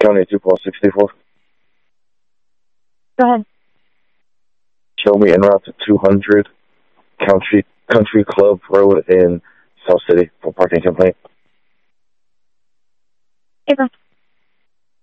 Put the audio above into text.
County 264. Go ahead. Show me en route to 200 Country Club Road in South City for parking complaint. April.